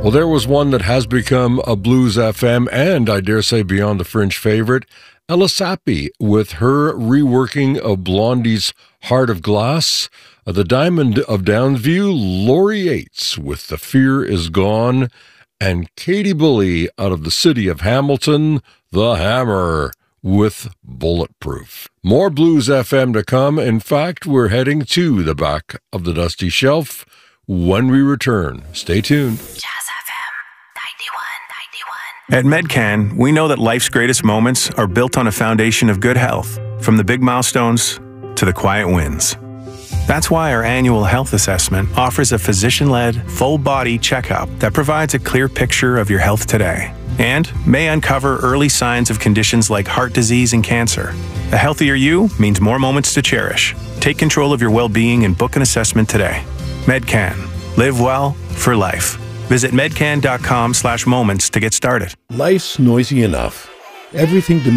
Well, there was one that has become a Blues FM and, I dare say, Beyond the Fringe favorite, Ella Sappi, with her reworking of Blondie's Heart of Glass. The Diamond of Downsview, Laurie Yates with The Fear Is Gone, and Katie Bully out of the city of Hamilton, The Hammer, with Bulletproof. More Blues FM to come. In fact, we're heading to the back of the dusty shelf when we return. Stay tuned. Jazz FM 91. At Medcan, we know that life's greatest moments are built on a foundation of good health, from the big milestones to the quiet wins. That's why our annual health assessment offers a physician-led, full-body checkup that provides a clear picture of your health today and may uncover early signs of conditions like heart disease and cancer. A healthier you means more moments to cherish. Take control of your well-being and book an assessment today. Medcan. Live well for life. Visit medcan.com/moments to get started. Life's noisy enough. Everything